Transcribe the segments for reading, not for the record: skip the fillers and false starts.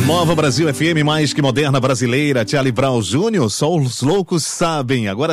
Nova Brasil FM, mais que moderna brasileira. Charlie Brown Jr., só os loucos sabem. Agora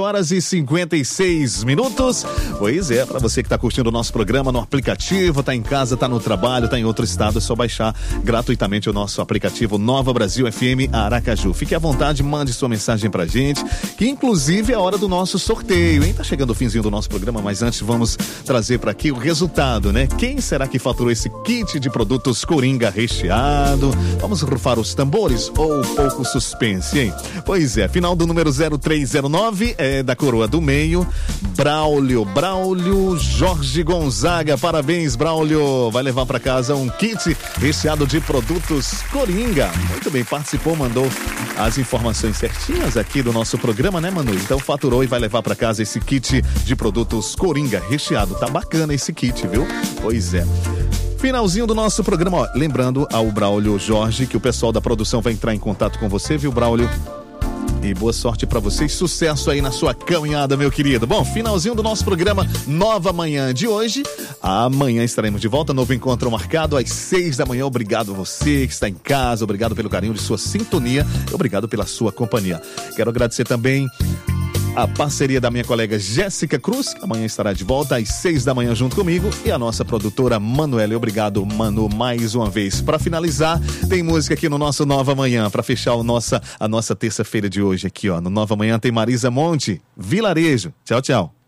7h56. Pois é, para você que tá curtindo o nosso programa no aplicativo, tá em casa, tá no trabalho, tá em outro estado, é só baixar gratuitamente o nosso aplicativo Nova Brasil FM Aracaju. Fique à vontade, mande sua mensagem pra gente, que inclusive é a hora do nosso sorteio, hein? Tá chegando o finzinho do nosso programa, mas antes vamos trazer para aqui o resultado, né? Quem será que faturou esse kit de produtos Coringa recheado? Vamos rufar os tambores ou pouco suspense, hein? Pois é, final do número 0309 é da Coroa do Meio, Braulio Jorge Gonzaga. Parabéns, Braulio. Vai levar para casa um kit recheado de produtos Coringa. Muito bem, participou, mandou as informações certinhas aqui do nosso programa, né, Manu? Então faturou e vai levar para casa esse kit de produtos Coringa recheado. Tá bacana esse kit, viu? Pois é. Finalzinho do nosso programa, ó, lembrando ao Braulio Jorge que o pessoal da produção vai entrar em contato com você, viu, Braulio? E boa sorte pra vocês, sucesso aí na sua caminhada, meu querido. Bom, finalzinho do nosso programa, nova manhã de hoje. Amanhã estaremos de volta, novo encontro marcado às 6 da manhã. Obrigado a você que está em casa, obrigado pelo carinho de sua sintonia, obrigado pela sua companhia. Quero agradecer também a parceria da minha colega Jéssica Cruz, que amanhã estará de volta às 6 da manhã junto comigo, e a nossa produtora Manuela. Obrigado, Manu, mais uma vez. Para finalizar, tem música aqui no nosso Nova Manhã, para fechar a nossa terça-feira de hoje aqui, ó. No Nova Manhã tem Marisa Monte, Vilarejo. Tchau, tchau.